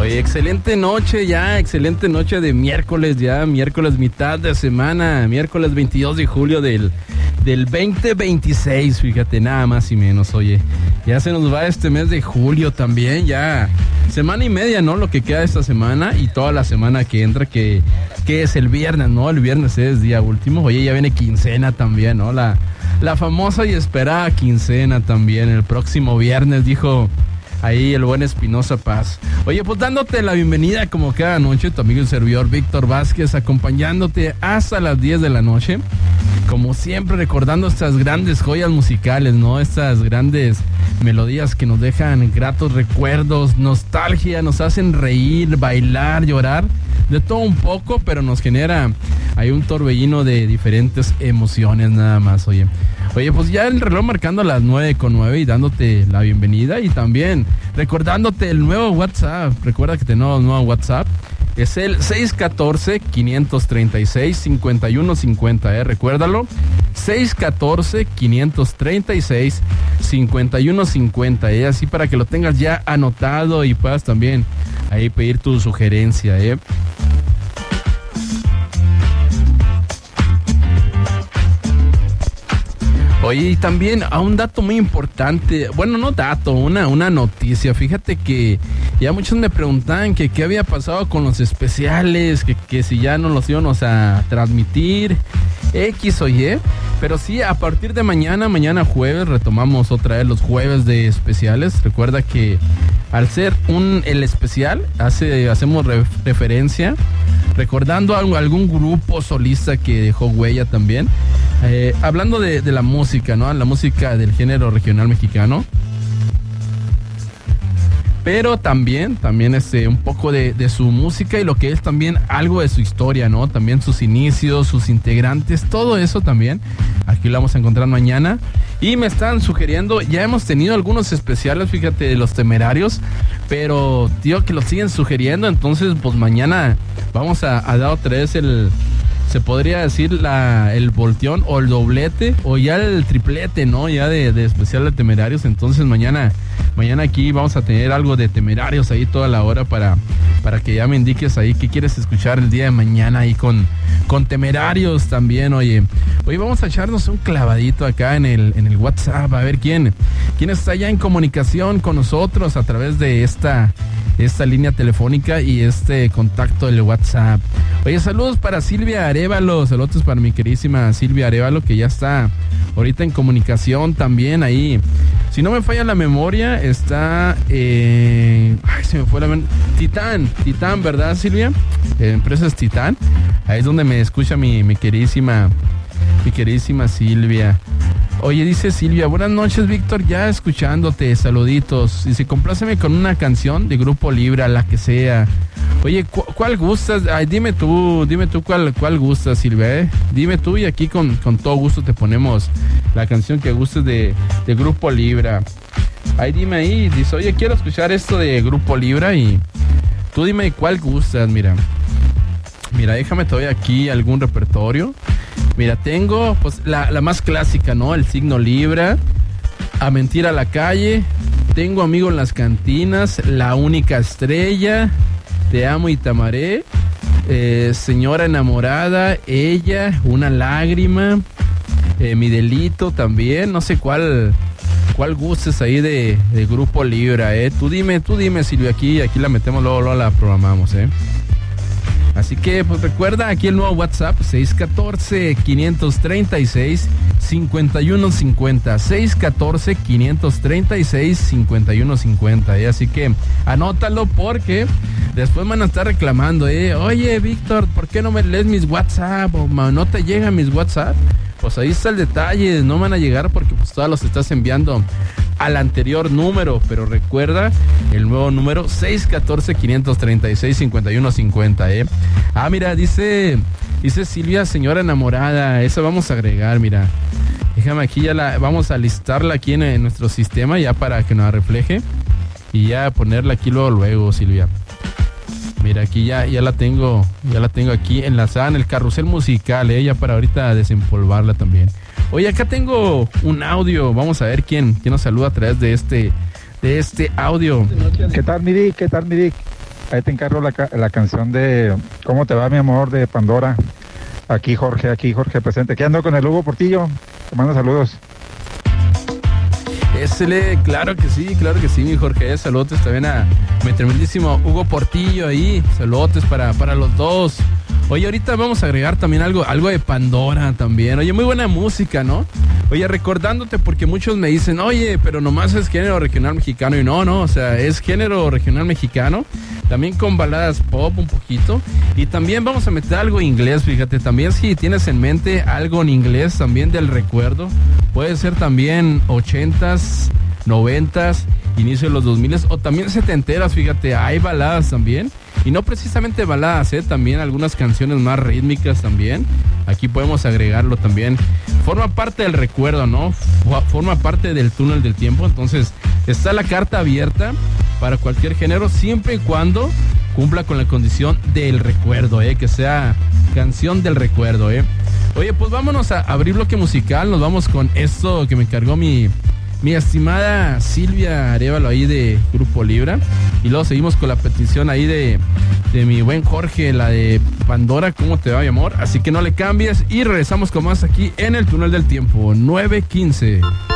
Oye, excelente noche de miércoles, miércoles mitad de semana, miércoles 22 de julio del 2026, fíjate, nada más y menos. Oye, ya se nos va este mes de julio también, ya semana y media, ¿no? Lo que queda de esta semana y toda la semana que entra, que es el viernes, ¿no? El viernes es día último. Oye, ya viene quincena también, ¿no? La famosa y esperada quincena también, el próximo viernes, dijo ahí el buen Espinosa Paz. Oye, pues dándote la bienvenida como cada noche, tu amigo y servidor Víctor Vázquez, acompañándote hasta las 10 de la noche. Como siempre, recordando estas grandes joyas musicales, ¿no? Estas grandes melodías que nos dejan gratos recuerdos, nostalgia, nos hacen reír, bailar, llorar, de todo un poco, pero nos genera ahí un torbellino de diferentes emociones nada más, oye, pues ya el reloj marcando las 9:09 y dándote la bienvenida y también recordándote el nuevo WhatsApp. Recuerda que tenemos un nuevo WhatsApp. Es el 614-536-5150, recuérdalo, 614-536-5150, así para que lo tengas ya anotado y puedas también ahí pedir tu sugerencia, Oye, y también a un dato muy importante, bueno, no dato, una noticia. Fíjate que ya muchos me preguntaban que qué había pasado con los especiales, que si ya no los íbamos a transmitir, X o Y. Pero sí, a partir de mañana jueves, retomamos otra vez los jueves de especiales. Recuerda que al ser el especial, hacemos referencia, recordando a algún grupo solista que dejó huella también. Hablando de la música, ¿no? La música del género regional mexicano. Pero también un poco de su música y lo que es también algo de su historia, ¿no? También sus inicios, sus integrantes, todo eso también. Aquí lo vamos a encontrar mañana. Y me están sugiriendo, ya hemos tenido algunos especiales, fíjate, de los Temerarios, pero tío, que los siguen sugiriendo, entonces pues mañana vamos a dar otra vez se podría decir el volteón o el doblete o ya el triplete, ¿no? Ya de especial de Temerarios. Entonces mañana aquí vamos a tener algo de Temerarios ahí toda la hora para que ya me indiques ahí qué quieres escuchar el día de mañana ahí con Temerarios también. Oye, vamos a echarnos un clavadito acá en el WhatsApp, a ver quién está ya en comunicación con nosotros a través de esta línea telefónica y este contacto del WhatsApp. Oye, saludos para Silvia Arévalo, saludos para mi queridísima Silvia Arévalo, que ya está ahorita en comunicación también ahí. Si no me falla la memoria, está se me fue la memoria. Titán, ¿verdad, Silvia? Empresas Titán. Ahí es donde me escucha mi queridísima Silvia. Oye, dice Silvia, buenas noches, Víctor, ya escuchándote, saluditos. Dice, compláceme con una canción de Grupo Libra, la que sea. Oye, ¿cuál gustas? Ay, dime tú cuál gustas, Silvia, Dime tú y aquí con todo gusto te ponemos la canción que gustes de Grupo Libra. Ahí dime ahí, dice, oye, quiero escuchar esto de Grupo Libra y tú dime cuál gustas, mira, déjame todavía aquí algún repertorio. Mira, tengo pues la más clásica, ¿no? El signo Libra, A Mentir a la Calle, Tengo Amigo en las Cantinas, La Única Estrella, Te Amo y Te Amaré, Señora Enamorada, Ella, Una Lágrima, Mi Delito también, no sé cuál gustes ahí de Grupo Libra, Tú dime, Silvia, aquí la metemos, luego la programamos, Así que pues recuerda aquí el nuevo WhatsApp 614-536-5150 614-536-5150 Así que anótalo porque después van a estar reclamando oye Víctor, ¿por qué no me lees mis WhatsApp? O no te llegan mis WhatsApp. Pues ahí está el detalle, no van a llegar porque pues todos los estás enviando al anterior número, pero recuerda el nuevo número 614-536-5150 mira, dice Silvia, Señora Enamorada, esa vamos a agregar, mira, déjame aquí, vamos a listarla aquí en nuestro sistema ya para que nos refleje y ya ponerla aquí luego, Silvia. Mira, aquí ya la tengo aquí enlazada en el carrusel musical, ya para ahorita desempolvarla también. Oye, acá tengo un audio, vamos a ver quién nos saluda a través de este audio. ¿Qué tal, mi Dick? Ahí te encargo la canción de ¿Cómo te va, mi amor? De Pandora. Aquí Jorge presente. ¿Qué ando con el Hugo Portillo? Te mando saludos. Claro que sí, mi Jorge. Saludos también a mi tremendísimo Hugo Portillo ahí. Saludos para los dos. Oye, ahorita vamos a agregar también algo de Pandora también. Oye, muy buena música, ¿no? Oye, recordándote, porque muchos me dicen, oye, pero nomás es género regional mexicano. Y no, o sea, es género regional mexicano. También con baladas pop un poquito. Y también vamos a meter algo inglés, fíjate. También si tienes en mente algo en inglés también del recuerdo. Puede ser también 80s, 90s, inicio de los 2000s o también 70s, fíjate. Hay baladas también. Y no precisamente baladas, también algunas canciones más rítmicas también. Aquí podemos agregarlo también. Forma parte del recuerdo, ¿no? Forma parte del túnel del tiempo. Entonces, está la carta abierta para cualquier género, siempre y cuando cumpla con la condición del recuerdo, que sea canción del recuerdo, Oye, pues vámonos a abrir bloque musical. Nos vamos con esto que me encargó mi estimada Silvia Arévalo ahí de Grupo Libra. Y luego seguimos con la petición ahí de mi buen Jorge, la de Pandora, ¿cómo te va, mi amor? Así que no le cambies y regresamos con más aquí en el túnel del tiempo, 9:15.